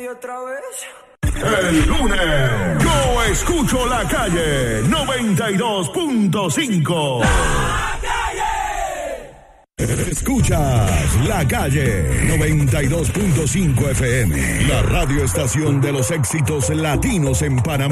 otra vez. El lunes, yo escucho la calle 92.5. ¡La calle! Escuchas La Calle 92.5 FM, la radioestación de los éxitos latinos en Panamá.